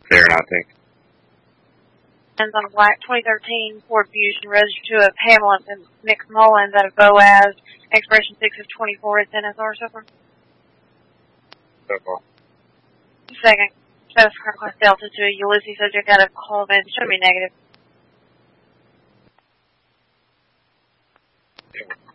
Fair, I think. On a black 2013 Ford Fusion registered to a Pamela McMullins out of Boaz. Expiration 6 of 24. It's NSR so far. So far. Second. Status car class Delta to a Ulysses subject out of Colvin. Should be negative. Yeah.